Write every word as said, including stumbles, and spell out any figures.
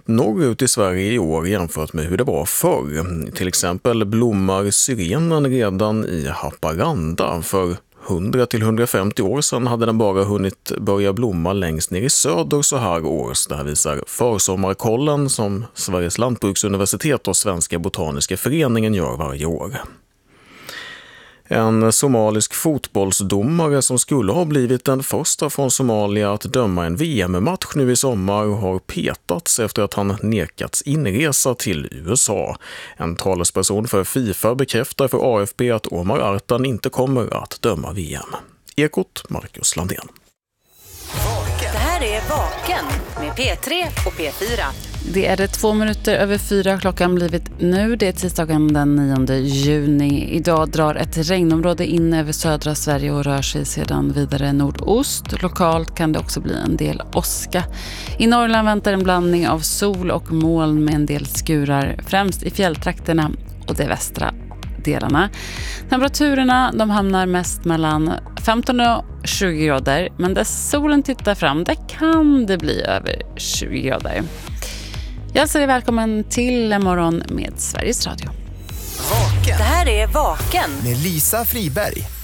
norrut i Sverige i år jämfört med hur det var förr. Till exempel blommar syrenen redan i Haparanda. För hundra till hundrafemtio år sedan hade den bara hunnit börja blomma längst ner i söder så här års. Det här visar försommarkollen som Sveriges lantbruksuniversitet och Svenska botaniska föreningen gör varje år. En somalisk fotbollsdomare som skulle ha blivit den första från Somalia att döma en V M-match nu i sommar har petats efter att han nekats inresa till U S A. En talesperson för FIFA bekräftar för A F P att Omar Artan inte kommer att döma V M. Ekot, Marcus Landén. Det här är Vaken med P tre och P fyra. Det är det två minuter över fyra klockan blivit nu. Det är tisdagen den nionde juni. Idag drar ett regnområde in över södra Sverige och rör sig sedan vidare nordost. Lokalt kan det också bli en del åska. I Norrland väntar en blandning av sol och moln med en del skurar, främst i fjälltrakterna och de västra delarna. Temperaturen de hamnar mest mellan femton och tjugo grader, men där solen tittar fram där kan det bli över tjugo grader. Jag hälsar dig välkommen till en morgon med Sveriges Radio. Vaken. Det här är Vaken med Lisa Friberg.